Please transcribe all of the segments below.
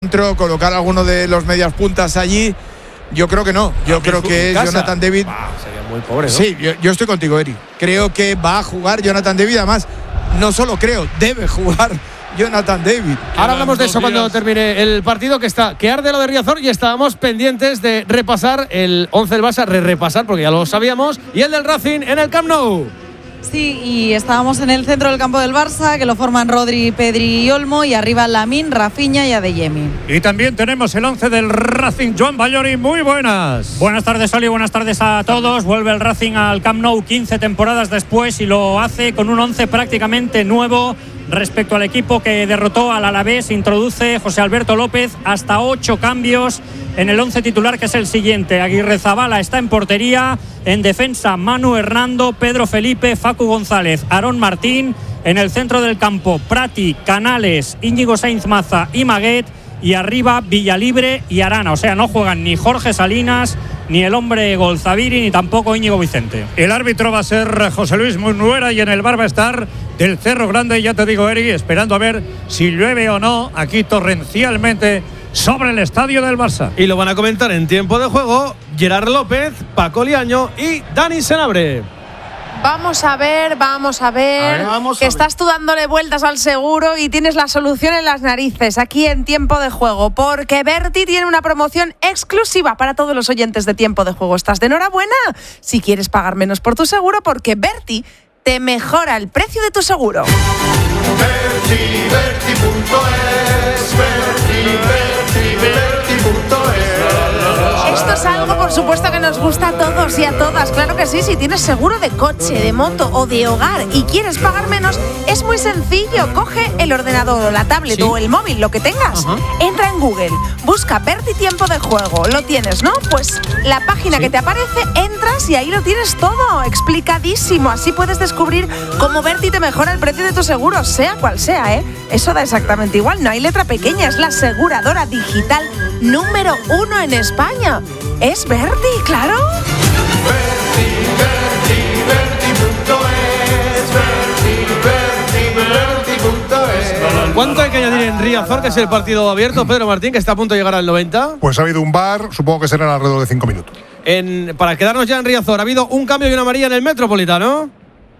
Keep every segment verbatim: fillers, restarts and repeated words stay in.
centro, colocar a alguno de los medias puntas allí. Yo creo que no. Yo creo que es Jonathan David. Ah, sería muy pobre, ¿no? Sí, yo, yo estoy contigo, Eri. Creo que va a jugar Jonathan David. Además, no solo creo, debe jugar Jonathan David. Ahora hablamos de eso cuando termine el partido, que está que arde lo de Riazor, y estábamos pendientes de repasar el once del Barça, re repasar porque ya lo sabíamos, y el del Racing en el Camp Nou. Sí, y estábamos en el centro del campo del Barça, que lo forman Rodri, Pedri y Olmo, y arriba Lamine, Rafinha y Adeyemi. Y también tenemos el once del Racing. Joan Ballori, muy buenas. Buenas tardes, Oli, buenas tardes a todos. Vuelve el Racing al Camp Nou quince temporadas después, y lo hace con un once prácticamente nuevo respecto al equipo que derrotó al Alavés. Introduce José Alberto López hasta ocho cambios en el once titular, que es el siguiente. Aguirrezabala está en portería. En defensa, Manu Hernando, Pedro Felipe, Facu González, Aarón Martín. En el centro del campo, Prati, Canales, Íñigo Sainz Maza y Maguet. Y arriba, Villalibre y Arana. O sea, no juegan ni Jorge Salinas, ni el hombre Golzabiri, ni tampoco Íñigo Vicente. El árbitro va a ser José Luis Munuera, y en el bar va a estar del Cerro Grande, ya te digo, Eri, esperando a ver si llueve o no aquí torrencialmente sobre el estadio del Barça. Y lo van a comentar en tiempo de juego Gerard López, Paco Liaño y Dani Senabre. Vamos a ver, vamos a ver, a ver vamos a que ver. Estás tú dándole vueltas al seguro y tienes la solución en las narices aquí en Tiempo de Juego, porque Berti tiene una promoción exclusiva para todos los oyentes de Tiempo de Juego. ¿Estás de enhorabuena? Si quieres pagar menos por tu seguro, porque Berti te mejora el precio de tu seguro. Berti, Berti punto es, Berti, Berti, Berti punto es. Esto es algo, por supuesto, que nos gusta a todos y a todas. Claro que sí, si tienes seguro de coche, de moto o de hogar y quieres pagar menos, es muy sencillo. Coge el ordenador o la tablet, ¿sí?, o el móvil, lo que tengas. Ajá. Entra en Google, busca Berti Tiempo de Juego. Lo tienes, ¿no? Pues la página, ¿sí?, que te aparece, entras y ahí lo tienes todo explicadísimo. Así puedes descubrir cómo Berti te mejora el precio de tu seguro, sea cual sea, ¿eh? Eso da exactamente igual, no hay letra pequeña. Es la aseguradora digital número uno en España. Es Berti, claro. Berti, Berti, Berti punto es, Berti, Berti, Berti punto es. ¿Cuánto hay que añadir en Riazor, que es el partido abierto, Pedro Martín, que está a punto de llegar al noventa? Pues ha habido un bar, supongo que serán alrededor de cinco minutos. En, para quedarnos ya en Riazor, ha habido un cambio y una amarilla en el Metropolitano.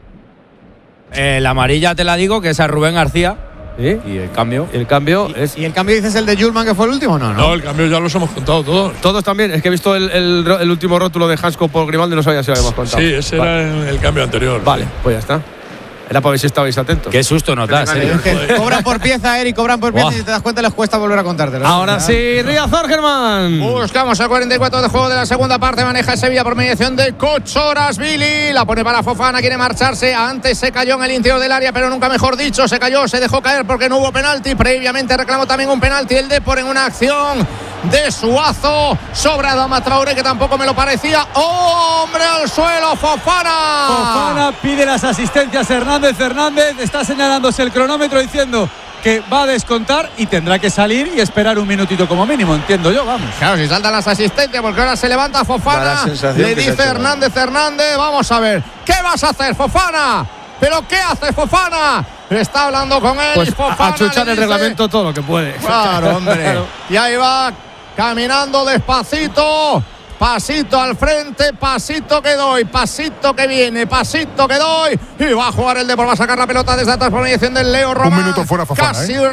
Eh, la amarilla te la digo, que es a Rubén García. ¿Sí? Y el cambio. El cambio ¿Y, es. ¿Y el cambio dices el de Julman, que fue el último? No, no. No, el cambio ya los hemos contado todos. Todos también. Es que he visto el, el, el último rótulo de Hansco por Grimaldi, no sabía si lo habíamos contado. Sí, ese vale. Era el cambio anterior. Vale, pues ya está. Era para ver si estabais atentos. Qué susto nos das, ¿eh? Cobran por pieza, Eric, cobran por pieza, y si te das cuenta les cuesta volver a contártelo. Ahora sí, Riazor, Germán. Buscamos el cuarenta y cuatro de juego de la segunda parte. Maneja Sevilla por mediación de Kochorashvili. La pone para Fofana, quiere marcharse. Antes se cayó en el interior del área, pero nunca mejor dicho. Se cayó, se dejó caer porque no hubo penalti. Previamente reclamó también un penalti el Depor en una acción de Suazo sobre Adama Traoré, que tampoco me lo parecía. ¡Hombre al suelo, Fofana! Fofana pide las asistencias. Hernández Hernández está señalándose el cronómetro diciendo que va a descontar y tendrá que salir y esperar un minutito como mínimo, entiendo yo, vamos. Claro, si saltan las asistencias, porque ahora se levanta Fofana, le dice Hernández Hernández, vamos a ver, ¿qué vas a hacer, Fofana? ¿Pero qué hace Fofana? Está hablando con él. Pues Fofana, a chuchar el reglamento todo lo que puede. Claro, hombre. Claro. Y ahí va caminando despacito. Pasito al frente, pasito que doy, pasito que viene, pasito que doy. Y va a jugar el Depor, va a sacar la pelota desde atrás por mediación del Leo Román. Un minuto fuera Fofana, Casi ¿eh?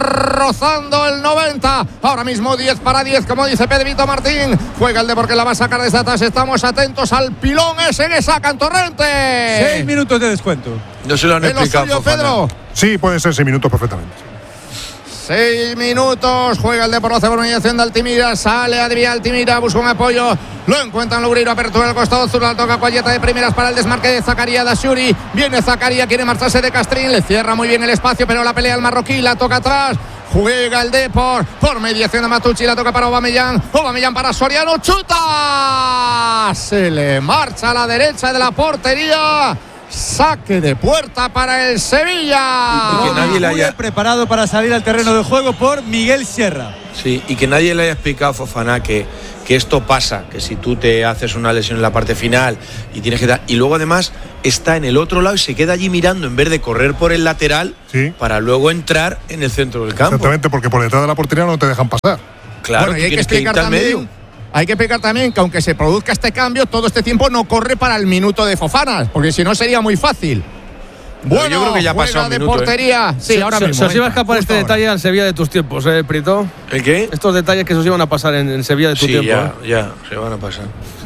rozando el noventa. Ahora mismo diez para diez, como dice Pedrito Martín. Juega el Depor, que la va a sacar desde atrás. Estamos atentos al pilón ese que saca en Torrente. Seis minutos de descuento. No se lo han explicado, suyo, Pedro. Sí, pueden ser seis minutos perfectamente. Seis minutos, juega el Depor, hace por mediación de Altimira, sale Adrián Altimira, busca un apoyo, lo encuentra en Lugreiro, apertura al costado sur, la toca Cualleta de primeras para el desmarque de Zakaria Dashuri, viene Zakaria, quiere marcharse de Castrín, le cierra muy bien el espacio, pero la pelea el marroquí, la toca atrás, juega el Depor, por mediación de Matucci, la toca para Aubameyang, Aubameyang para Soriano, chuta, se le marcha a la derecha de la portería. Saque de puerta para el Sevilla. Y que nadie le haya preparado para salir al terreno de juego por Miguel Sierra. Sí, y que nadie le haya explicado a Fofana que, que esto pasa, que si tú te haces una lesión en la parte final y tienes que dar. Y luego además está en el otro lado y se queda allí mirando en vez de correr por el lateral sí. para luego entrar en el centro del campo. Exactamente, porque por detrás de la portería no te dejan pasar. Claro, bueno, y hay que explicar que también, medio. hay que explicar también que aunque se produzca este cambio, todo este tiempo no corre para el minuto de Fofana, porque si no sería muy fácil. Bueno, yo creo que ya juega pasó un de minuto, portería. ¿eh? Sí, se, ahora se, mismo. Se os iba a venga, escapar este justo detalle ahora. al Sevilla de tus tiempos, ¿eh, Prito? ¿El qué? Estos detalles que se os iban a pasar en, en Sevilla de tu Sí, tiempo. ya, ¿eh? ya, se van a pasar.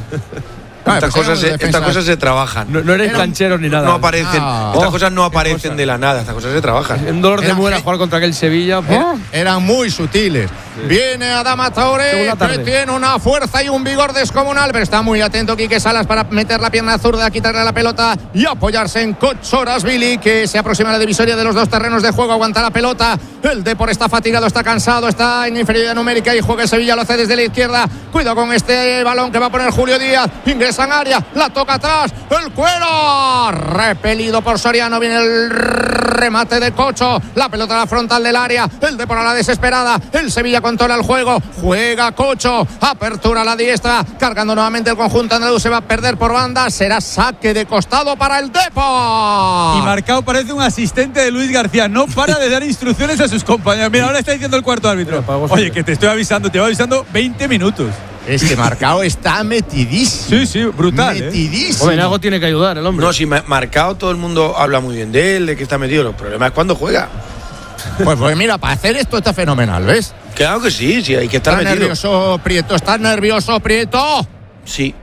Ah, estas, pues cosas se, defensas. estas cosas se trabajan. No, no eres Era- cancheros ni nada. No aparecen. Ah. Estas Oh, cosas no qué aparecen cosa. de la nada. Estas cosas se trabajan. Un dolor de Eran muela ge- jugar contra aquel Sevilla. Era- eran muy sutiles. Viene Adama Traoré, Segunda tarde. que tiene una fuerza y un vigor descomunal, pero está muy atento Quique Salas para meter la pierna zurda, quitarle la pelota y apoyarse en Kochorasvili, que se aproxima a la divisoria de los dos terrenos de juego, aguanta la pelota. El Depor está fatigado, está cansado, está en inferioridad numérica y juega el Sevilla, lo hace desde la izquierda. Cuidado con este balón que va a poner Julio Díaz. Ingresa en área, la toca atrás. El cuero, repelido por Soriano, viene el remate de Cocho, la pelota a la frontal del área, el Depor a la desesperada, el Sevilla controla el juego, juega Cocho, apertura a la diestra, cargando nuevamente el conjunto andaluz, se va a perder por banda, será saque de costado para el Depor. Y Marcao parece un asistente de Luis García, no para de dar instrucciones a sus compañeros. Mira, ahora está diciendo el cuarto árbitro. Oye, que te estoy avisando, te voy avisando veinte minutos. Es que Marcao está metidísimo. Sí, sí, brutal. ¿eh? Metidísimo. Hombre, en algo tiene que ayudar el hombre. No, si ma- Marcao todo el mundo habla muy bien de él, de que está metido. El problema es cuando juega. Pues, pues mira, para hacer esto está fenomenal, ¿ves? Claro que sí, sí, hay que estar Está metido. nervioso Prieto, está nervioso Prieto. Sí.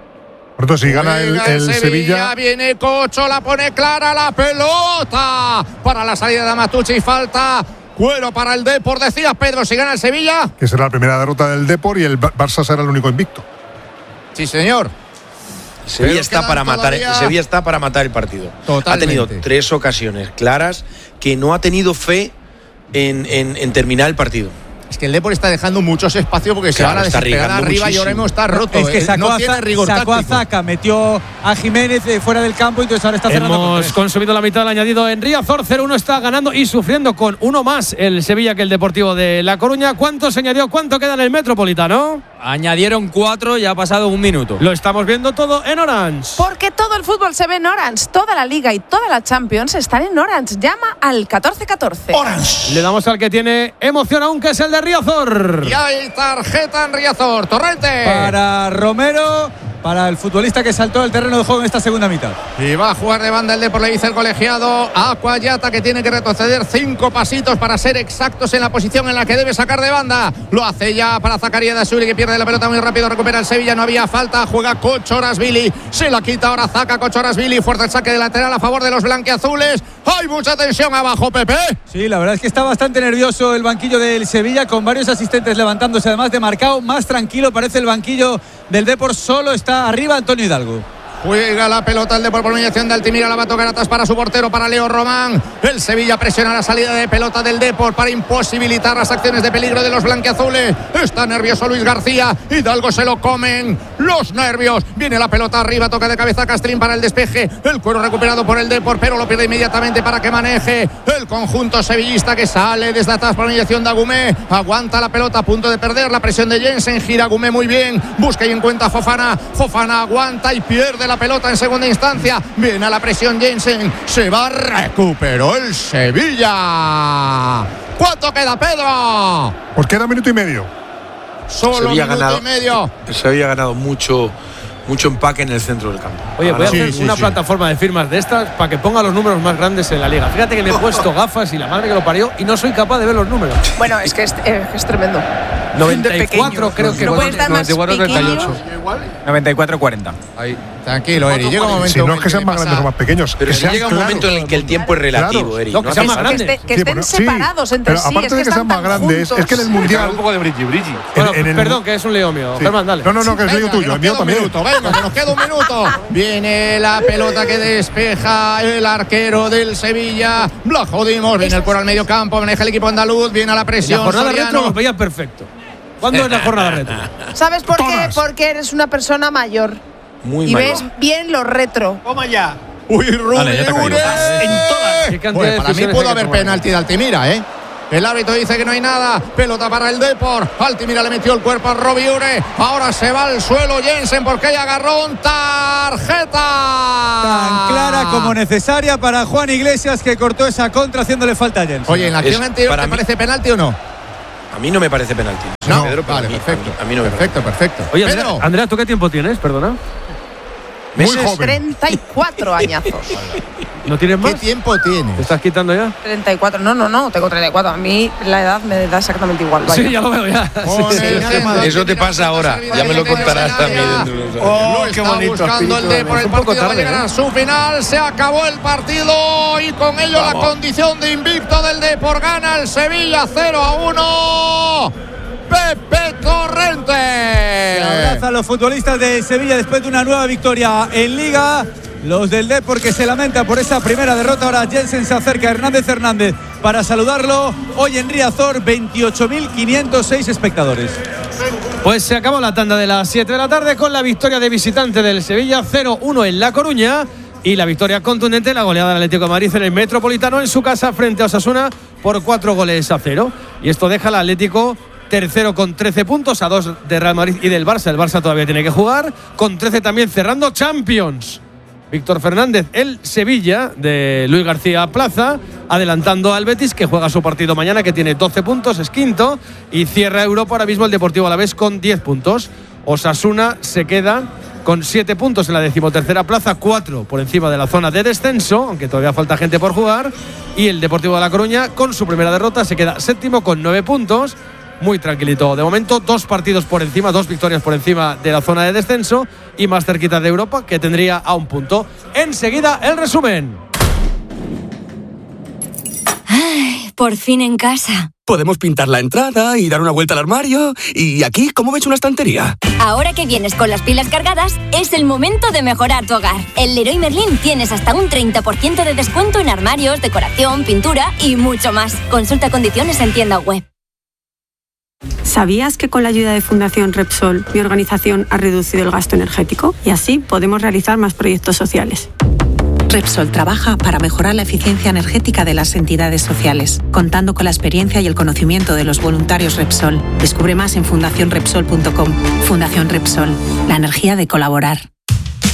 Por tanto, si gana el, Juega el Sevilla, viene Cocho, la pone clara la pelota para la salida de Amatucci y falta. Cuero para el Depor, decías Pedro, si gana el Sevilla. que será la primera derrota del Depor y el Ba- Barça será el único invicto. Sí, señor. Sevilla Pero está quedan para matar, todavía- Sevilla está para matar el partido. Totalmente. Ha tenido tres ocasiones claras que no ha tenido fe en, en- en terminar el partido. Es que el Depor está dejando muchos espacios porque se Claro, van a está desesperar arriesgando arriba y muchísimo. ahora mismo está roto. Es que ¿eh? sacó, no a, tiene Za- rigor sacó a táctico. Zaka, metió a Jiménez eh, fuera del campo, entonces ahora está cerrando con Hemos tres. consumido la mitad del añadido en Riazor. cero uno está ganando y sufriendo con uno más el Sevilla que el Deportivo de La Coruña. ¿Cuánto se añadió? ¿Cuánto queda en el Metropolitano? Añadieron cuatro y ha pasado un minuto. Lo estamos viendo todo en Orange. Porque todo el fútbol se ve en Orange, toda la Liga y toda la Champions están en Orange. Llama al catorce catorce. Le damos al que tiene emoción aún, que es el de Riazor. Y hay tarjeta en Riazor. Torrente. Para Romero, para el futbolista que saltó del terreno de juego en esta segunda mitad. Y va a jugar de banda el Depor, le dice el colegiado a Cuayata, que tiene que retroceder cinco pasitos para ser exactos en la posición en la que debe sacar de banda. Lo hace ya para Zacarías Dasuri, que pierde la pelota muy rápido, recupera el Sevilla, no había falta, juega Kochorasvili, se la quita ahora Zaka Kochorasvili, fuerte el saque de lateral a favor de los blanquiazules. Hay mucha tensión abajo, Pepe. Sí, la verdad es que está bastante nervioso el banquillo del Sevilla, con varios asistentes levantándose, además de Marcao. Más tranquilo parece el banquillo del Depor, solo está arriba Antonio Hidalgo. Juega la pelota el Depor por mediación de Altimira, la va a tocar atrás para su portero, para Leo Román. El Sevilla presiona la salida de pelota del Depor para imposibilitar las acciones de peligro de los blanquiazules. Está nervioso Luis García, Hidalgo se lo comen los nervios. Viene la pelota arriba, toca de cabeza Castrín para el despeje. El cuero recuperado por el Depor, pero lo pierde inmediatamente para que maneje el conjunto sevillista, que sale desde atrás por mediación de Agumé. Aguanta la pelota a punto de perder, la presión de Jensen, gira Agumé muy bien, busca y encuentra a Fofana. Fofana aguanta y pierde la pelota en segunda instancia. Viene a la presión Jensen, se va, recuperó el Sevilla. ¿Cuánto queda, Pedro? Pues queda minuto y medio. Solo Sevilla ha minuto ganado, y medio. Se había ganado mucho, mucho empaque en el centro del campo. Oye, voy a Sí, hacer sí, una sí. plataforma de firmas de estas para que ponga los números más grandes en la liga. Fíjate que me he puesto gafas y la madre que lo parió y no soy capaz de ver los números. Bueno, es que es, eh, es tremendo. noventa y cuatro creo que ¿No puedes dar más pequeño? noventa y cuatro cuarenta. Ahí, tranquilo, Eri. Llega un momento. Si no es que en sean el más grandes o más pequeños. Pero que si sean llega un claros. momento en el que el tiempo es relativo, Claro. Eri. No, que No sean hace más falta. Que, grandes. esté- que Sí, estén bueno, sí, separados entre pero sí. aparte Es de que que sean están más tan grandes, juntos. es que en el mundial. Un poco de brilli brilli. Bueno, en el- perdón, que es un lío mío. Sí. Germán, dale. No, no, no, que es lío Venga, tuyo, que nos el mío queda un también. minuto, venga, que nos queda un minuto. Viene la pelota que despeja el arquero del Sevilla. La jodimos, viene el cuero al medio campo, maneja el equipo andaluz, viene a la En presión. la jornada Soriano. retro los veía perfecto. ¿Cuándo es la jornada retro? ¿Sabes por qué? Todas. Porque eres una persona mayor Muy y mal. ves bien lo retro. Toma ya. Uy, Rubén, Vale, ya te ha caído. Ure. ¿Qué cantidad Bueno, de para mí decisiones pudo hay que haber tomar? penalti de Altimira, ¿eh? El árbitro dice que no hay nada. Pelota para el Depor. Altimira le metió el cuerpo a Robiure. Ahora se va al suelo Jensen porque hay agarrón. Tarjeta. Tan clara como necesaria para Juan Iglesias, que cortó esa contra haciéndole falta a Jensen. Oye, en la acción Es- anterior, para ¿te mí- parece penalti o no? A mí no me parece penalti. No, Pedro, pero vale, a mí, perfecto. A mí, a mí no me Perfecto, perfecto. Oye, Andrea, Pedro. Andrea, ¿tú qué tiempo tienes? Perdona. Muy Meses. joven. treinta y cuatro años. ¿No tienes ¿Qué más? tiempo tiene? ¿Te estás quitando ya? treinta y cuatro. No, no, no, tengo treinta y cuatro. A mí la edad me da exactamente igual. Vaya. Sí, ya lo veo ya. Con Sí, sí. el centro, Eso te pasa ahora. Ya me lo contarás también dentro de unos años. Oh, qué está bonito buscando el espíritu, Depor. es El un poco partido va a tarde, llegar ¿eh? a su final. Se acabó el partido y con ello la condición de invicto del Depor. Gana el Sevilla cero a uno. Pepe Torrente. Abraza a los futbolistas de Sevilla después de una nueva victoria en Liga. Los del Depor que se lamentan por esa primera derrota. Ahora Jensen se acerca a Hernández Hernández para saludarlo. Hoy en Riazor, veintiocho mil quinientos seis espectadores. Pues se acabó la tanda de las siete de la tarde con la victoria de visitante del Sevilla cero uno en La Coruña y la victoria contundente, la goleada del Atlético de Madrid en el Metropolitano en su casa frente a Osasuna por cuatro goles a cero. Y esto deja al Atlético tercero con trece puntos, a dos de Real Madrid y del Barça. El Barça todavía tiene que jugar, con trece también cerrando Champions. Víctor Fernández, el Sevilla de Luis García Plaza, adelantando al Betis, que juega su partido mañana, que tiene doce puntos, es quinto, y cierra Europa ahora mismo el Deportivo Alavés con diez puntos. Osasuna se queda con siete puntos en la decimotercera plaza, cuatro por encima de la zona de descenso, aunque todavía falta gente por jugar, y el Deportivo de La Coruña, con su primera derrota, se queda séptimo con nueve puntos. Muy tranquilito. De momento, dos partidos por encima, dos victorias por encima de la zona de descenso y más cerquita de Europa, que tendría a un punto. Enseguida, el resumen. Ay, por fin en casa. Podemos pintar la entrada y dar una vuelta al armario. Y aquí, ¿cómo ves una estantería? Ahora que vienes con las pilas cargadas, es el momento de mejorar tu hogar. En Leroy Merlin tienes hasta un treinta por ciento de descuento en armarios, decoración, pintura y mucho más. Consulta condiciones en tienda web. ¿Sabías que con la ayuda de Fundación Repsol, mi organización ha reducido el gasto energético? Y así podemos realizar más proyectos sociales. Repsol trabaja para mejorar la eficiencia energética de las entidades sociales, contando con la experiencia y el conocimiento de los voluntarios Repsol. Descubre más en fundación repsol punto com. Fundación Repsol, la energía de colaborar.